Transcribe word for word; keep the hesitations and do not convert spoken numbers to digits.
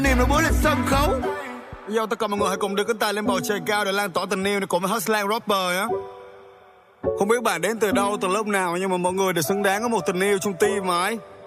Niềm nó bước lên sân khấu. Giờ tất cả mọi người hãy cùng đưa cánh tay lên bầu trời cao để lan tỏa tình yêu này cùng với Hustler Rapper á. Không biết bạn đến từ đâu, từ lớp nào, nhưng mà mọi người đều xứng đáng có một tình yêu trong tim mà ấy.